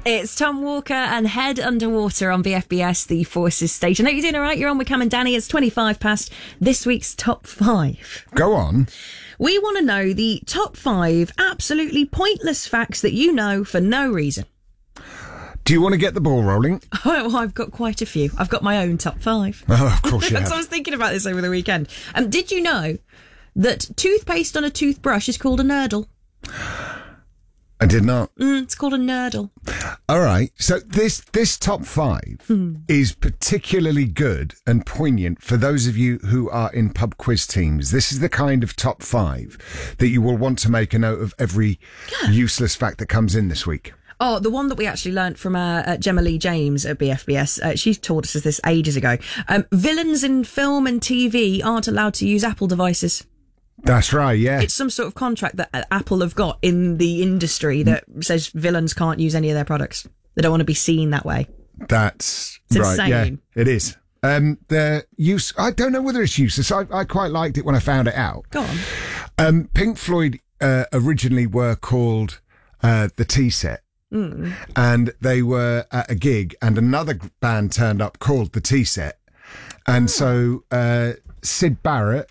It's Tom Walker and Head Underwater on BFBS, the Forces station. Hope you're doing all right. You're on with Cam and Danny. It's 25 past this week's top 5. Go on. We want to know the top 5 absolutely pointless facts that you know for no reason. Do you want to get the ball rolling? Oh, I've got quite a few. I've got my own top 5. Oh, of course you have. So I was thinking about this over the weekend. Did you know that toothpaste on a toothbrush is called a nurdle? I did not. It's called a nurdle. All right. So this top 5 is particularly good and poignant for those of you who are in pub quiz teams. This is the kind of top 5 that you will want to make a note of every useless fact that comes in this week. Oh, the one that we actually learnt from Gemma Lee James at BFBS. She taught us this ages ago. Villains in film and TV aren't allowed to use Apple devices. That's right, yeah. It's some sort of contract that Apple have got in the industry that says villains can't use any of their products. They don't want to be seen that way. It's right, insane. yeah, it is. The use, I don't know whether it's useless. I quite liked it when I found it out. Go on. Pink Floyd originally were called the Tea Set. And they were at a gig and another band turned up called the Tea Set. And so Syd Barrett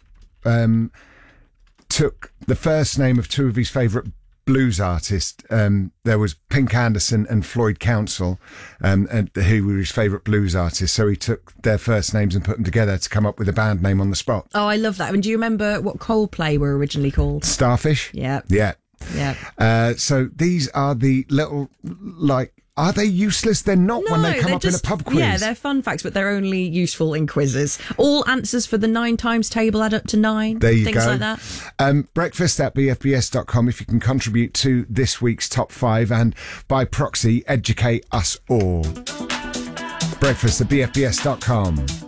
took the first name of 2 of his favourite blues artists. There was Pink Anderson and Floyd Council, who were his favourite blues artists. So he took their first names and put them together to come up with a band name on the spot. Oh, I love that. And do you remember what Coldplay were originally called? Starfish? Yeah. Yeah. Yeah. So these are the little, are they useless? They're not when they come up in a pub quiz. Yeah, they're fun facts, but they're only useful in quizzes. All answers for the 9 times table add up to 9. There you things go. Like that. Breakfast at bfbs.com if you can contribute to this week's top 5 and by proxy educate us all. Breakfast at bfbs.com.